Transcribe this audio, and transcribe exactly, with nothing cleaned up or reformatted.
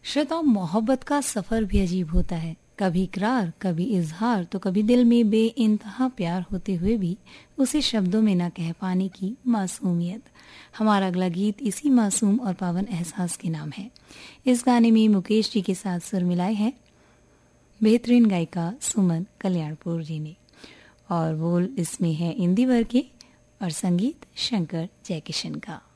श्रोताओं, मोहब्बत का सफर भी अजीब होता है। कभी इकरार, कभी इजहार, तो कभी दिल में बेइंतहा प्यार होते हुए भी उसे शब्दों में न कह पाने की मासूमियत। हमारा अगला गीत इसी मासूम और पावन एहसास के नाम है। इस गाने में मुकेश जी के साथ सुर मिलाए हैं बेहतरीन गायिका सुमन कल्याणपुर जी ने, और बोल इसमें है इंदिवर के और संगीत शंकर जयकिशन का।